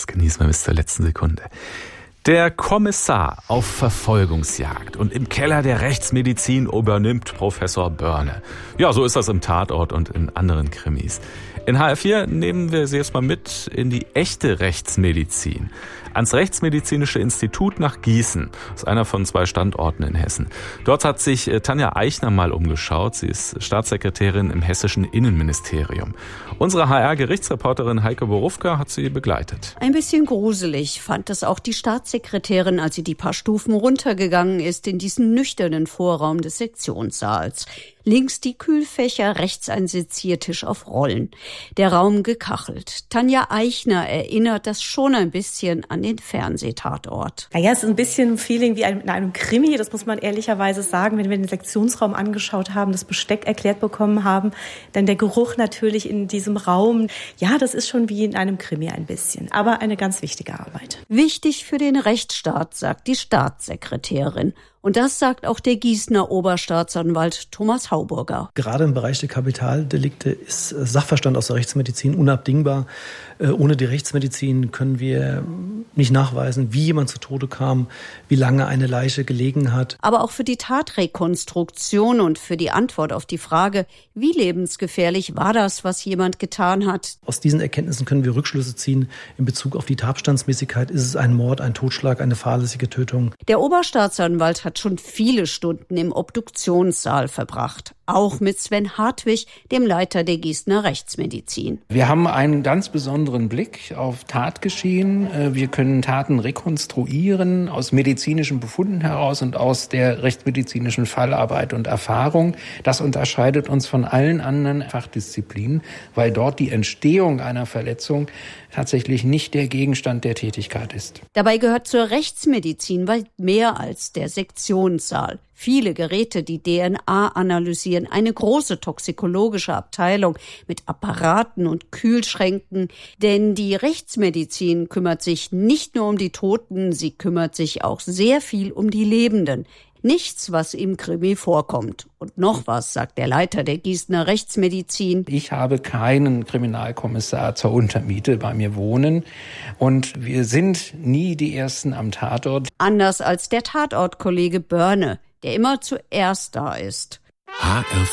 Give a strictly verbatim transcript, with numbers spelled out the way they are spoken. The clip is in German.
das genießen wir bis zur letzten Sekunde. Der Kommissar auf Verfolgungsjagd und im Keller der Rechtsmedizin übernimmt Professor Börne. Ja, so ist das im Tatort und in anderen Krimis. In H R vier nehmen wir Sie jetzt mal mit in die echte Rechtsmedizin. Ans Rechtsmedizinische Institut nach Gießen. Das ist einer von zwei Standorten in Hessen. Dort hat sich Tanja Eichner mal umgeschaut. Sie ist Staatssekretärin im hessischen Innenministerium. Unsere H R-Gerichtsreporterin Heike Borufka hat sie begleitet. Ein bisschen gruselig fand es auch die Staatssekretärin, als sie die paar Stufen runtergegangen ist in diesen nüchternen Vorraum des Sektionssaals. Links die Kühlfächer, rechts ein Seziertisch auf Rollen. Der Raum gekachelt. Tanja Eichner erinnert das schon ein bisschen an den Fernsehtatort. Naja, es ist ein bisschen ein Feeling wie in einem Krimi, das muss man ehrlicherweise sagen, wenn wir den Sektionsraum angeschaut haben, das Besteck erklärt bekommen haben, dann der Geruch natürlich in diesem Raum. Ja, das ist schon wie in einem Krimi ein bisschen, aber eine ganz wichtige Arbeit. Wichtig für den Rechtsstaat, sagt die Staatssekretärin. Und das sagt auch der Gießener Oberstaatsanwalt Thomas Hauburger. Gerade im Bereich der Kapitaldelikte ist Sachverstand aus der Rechtsmedizin unabdingbar. Ohne die Rechtsmedizin können wir nicht nachweisen, wie jemand zu Tode kam, wie lange eine Leiche gelegen hat. Aber auch für die Tatrekonstruktion und für die Antwort auf die Frage, wie lebensgefährlich war das, was jemand getan hat. Aus diesen Erkenntnissen können wir Rückschlüsse ziehen in Bezug auf die Tatbestandsmäßigkeit. Ist es ein Mord, ein Totschlag, eine fahrlässige Tötung? Der Oberstaatsanwalt hat schon viele Stunden im Obduktionssaal verbracht. Auch mit Sven Hartwig, dem Leiter der Gießener Rechtsmedizin. Wir haben einen ganz besonderen Blick auf Tatgeschehen. Wir können Taten rekonstruieren aus medizinischen Befunden heraus und aus der rechtsmedizinischen Fallarbeit und Erfahrung. Das unterscheidet uns von allen anderen Fachdisziplinen, weil dort die Entstehung einer Verletzung tatsächlich nicht der Gegenstand der Tätigkeit ist. Dabei gehört zur Rechtsmedizin weit mehr als der Sektionssaal. Viele Geräte, die D N A analysieren, eine große toxikologische Abteilung mit Apparaten und Kühlschränken. Denn die Rechtsmedizin kümmert sich nicht nur um die Toten, sie kümmert sich auch sehr viel um die Lebenden. Nichts, was im Krimi vorkommt. Und noch was, sagt der Leiter der Gießener Rechtsmedizin. Ich habe keinen Kriminalkommissar zur Untermiete bei mir wohnen. Und wir sind nie die Ersten am Tatort. Anders als der Tatortkollege Börne, der immer zuerst da ist. H R